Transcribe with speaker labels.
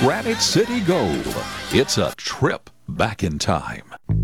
Speaker 1: Granite City Gold. It's a trip back in time.